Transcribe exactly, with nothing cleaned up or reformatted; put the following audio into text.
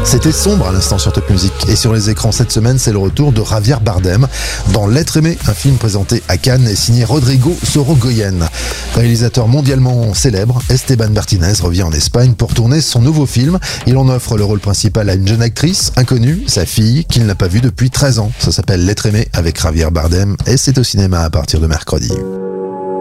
C'était sombre à l'instant sur Top Music. Et sur les écrans cette semaine, c'est le retour de Javier Bardem dans L'être aimé, un film présenté à Cannes et signé Rodrigo Sorogoyen. Réalisateur mondialement célèbre, Esteban Martinez revient en Espagne pour tourner son nouveau film. Il en offre le rôle principal à une jeune actrice inconnue, sa fille, qu'il n'a pas vue depuis treize ans. Ça s'appelle L'être aimé avec Javier Bardem et c'est au cinéma à partir de mercredi.